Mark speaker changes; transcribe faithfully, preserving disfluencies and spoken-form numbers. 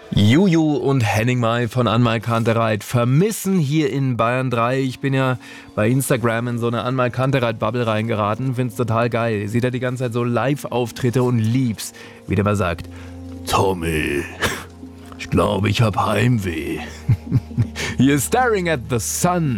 Speaker 1: Juju und Henning Mai von Anmal Kantereit vermissen hier in Bayern drei. Ich bin ja bei Instagram in so eine Anmal Kantereit-Bubble reingeraten. Find's total geil. Sieht ja die ganze Zeit so Live-Auftritte und lieb's, wie der mal sagt: Tommy, ich glaube, ich hab Heimweh. Hier Staring at the Sun.